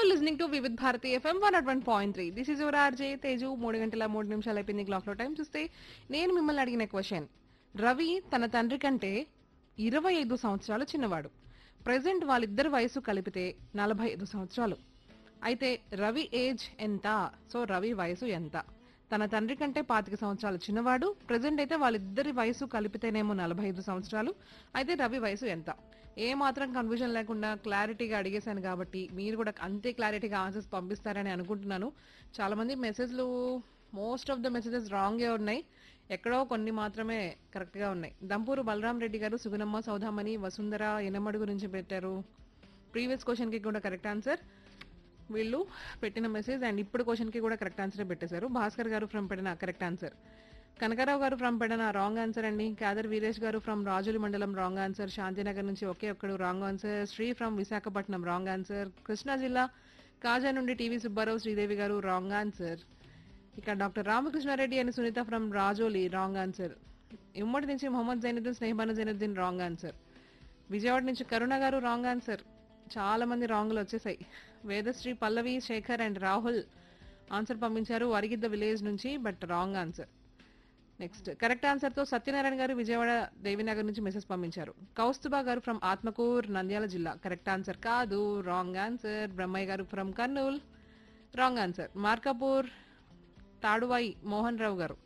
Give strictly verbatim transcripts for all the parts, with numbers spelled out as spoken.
Listening to Vividh Bharati FM one not one point three. This is your RJ Teju. మూడు గంటల మూడు నిమిషాలు అయిపోయింది క్లాక్ లో. టైం చూస్తే నేను మిమ్మల్ని అడిగిన క్వశ్చన్, రవి తన తండ్రి కంటే ఇరవై ఐదు సంవత్సరాలు చిన్నవాడు. ప్రెసెంట్ వాళ్ళిద్దరి వయసు కలిపితే నలభై ఐదు సంవత్సరాలు. అయితే రవి ఏజ్ ఎంత? సో రవి వయసు ఎంత? తన తండ్రి కంటే పాతిక సంవత్సరాలు చిన్నవాడు. ప్రెసెంట్ అయితే వాళ్ళిద్దరి వయసు కలిపితేనేమో నలభై ఐదు సంవత్సరాలు. అయితే రవి వయసు ఎంత? ఏ మాత్రం కన్ఫ్యూజన్ లేకుండా క్లారిటీగా అడిగేశాను కాబట్టి మీరు కూడా అంతే క్లారిటీగా ఆన్సర్స్ పంపిస్తారని అనుకుంటున్నాను. చాలా మంది మెసేజ్లు, మోస్ట్ ఆఫ్ ద మెసేజెస్ రాంగే ఉన్నాయి, ఎక్కడో కొన్ని మాత్రమే కరెక్ట్ గా ఉన్నాయి. దంపూరు బలరాం రెడ్డి గారు సుగుణమ్మ సౌదామణి వసుంధర ఎనమడు గురించి పెట్టారు. ప్రీవియస్ క్వశ్చన్ కి కూడా కరెక్ట్ ఆన్సర్ వీళ్ళు పెట్టిన మెసేజ్, అండ్ ఇప్పుడు క్వశ్చన్ కి కూడా కరెక్ట్ ఆన్సర్ పెట్టేశారు. భాస్కర్ గారు from Pedana correct answer. Kanakarao గారు ఫ్రమ్ పెడన రాంగ్ ఆన్సర్ అండి. కాదర్ వీరేష్ గారు ఫ్రమ్ రాజులి మండలం రాంగ్ ఆన్సర్. శాంతినగర్ నుంచి ఒకే ఒక్కడు wrong answer. Shri from Visakhapatnam wrong answer. Krishna జిల్లా కాజా నుండి టీవీ సుబ్బారావు శ్రీదేవి గారు రాంగ్ ఆన్సర్. ఇక డాక్టర్ రామకృష్ణారెడ్డి అని Sunitha from Rajoli wrong answer. ఉమ్మడి నుంచి మొహమ్మద్ జైనుద్దీన్ స్నేహబాను జైనుద్దీన్ రాంగ్ ఆన్సర్. విజయవాడ నుంచి కరుణ గారు రాంగ్ ఆన్సర్. చాలా మంది రాంగ్లు వచ్చేసాయి. వేదశ్రీ పల్లవి శేఖర్ అండ్ రాహుల్ ఆన్సర్ పంపించారు అరిగిద్ద విలేజ్ నుంచి, but wrong answer. Next correct answer తో సత్యనారాయణ గారు విజయవాడ దేవినగర్ నుంచి మెసేజ్ పంపించారు. కౌస్తుబా గారు ఫ్రమ్ ఆత్మకూర్ నంద్యాల జిల్లా కరెక్ట్ ఆన్సర్ కాదు, రాంగ్ ఆన్సర్. బ్రహ్మయ్య గారు from Kurnool wrong answer. Markapur Taduvai Mohan Rao గారు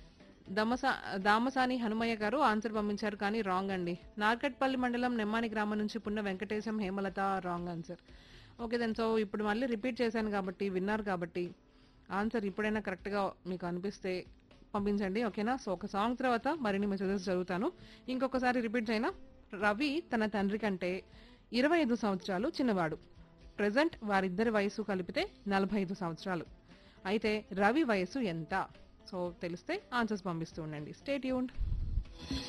దమసా దామసాని హనుమయ్య గారు ఆన్సర్ పంపించారు కానీ రాంగ్ అండి. నార్కట్పల్లి మండలం నెమ్మాని గ్రామం నుంచి Punna Venkatesham Hemalatha wrong answer. Okay then, so ఇప్పుడు మళ్ళీ రిపీట్ చేశాను కాబట్టి విన్నారు కాబట్టి ఆన్సర్ ఇప్పుడైనా కరెక్ట్గా మీకు అనిపిస్తే పంపించండి, ఓకేనా? సో ఒక సాంగ్ తర్వాత మరిన్ని మెసేజెస్ చదువుతాను. ఇంకొకసారి రిపీట్ చేయనా? రవి తన తండ్రి కంటే ఇరవై ఐదు సంవత్సరాలు చిన్నవాడు. ప్రెసెంట్ వారిద్దరి వయసు కలిపితే నలభై ఐదు సంవత్సరాలు. అయితే రవి వయసు ఎంత? సో తెలిస్తే ఆన్సర్స్ పంపిస్తూ ఉండండి. Stay tuned.